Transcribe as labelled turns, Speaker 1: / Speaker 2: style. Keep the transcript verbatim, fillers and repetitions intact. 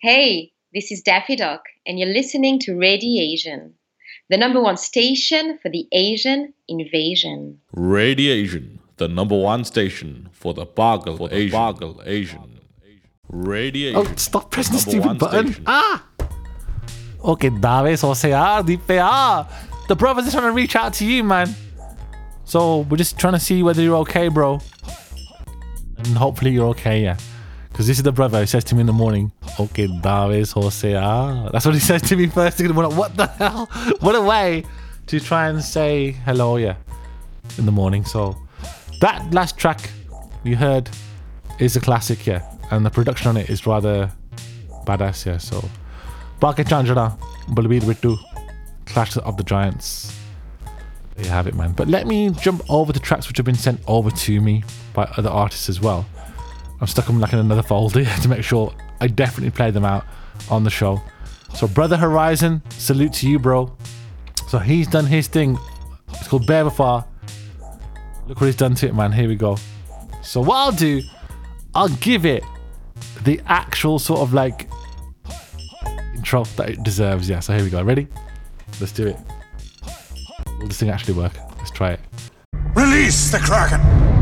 Speaker 1: Hey, this is Daffy Duck, and you're listening to Radiation, the number one station for the Asian invasion.
Speaker 2: Radiation, the number one station for the Boggle for the Asian. Boggle Asian. Radiation.
Speaker 3: Oh, stop pressing the
Speaker 2: number
Speaker 3: stupid
Speaker 2: one
Speaker 3: button.
Speaker 2: station.
Speaker 3: Ah! Okay, Dave, so say ah, deep ah. The brothers are trying to reach out to you, man. So we're just trying to see whether you're okay, bro. And hopefully you're okay, yeah. Because this is the brother who says to me in the morning, okay, Dave, so say ah. That's what he says to me first thing in the morning. What the hell? What a way to try and say hello, yeah, in the morning. So that last track you heard is a classic, yeah. And the production on it is rather badass, yeah. So Baka Chanjana, Balbir Vittu, Clash of the Giants. There you have it, man. But let me jump over the tracks which have been sent over to me by other artists as well. I've stuck them like in another folder to make sure I definitely play them out on the show. So Brother Horizon, salute to you, bro. So he's done his thing. It's called Bear Before. Look what he's done to it, man. Here we go. So what I'll do, I'll give it the actual sort of like intro that it deserves. Yeah, so here we go. Ready? Let's do it. Will this thing actually work? Let's try it.
Speaker 4: Release the Kraken!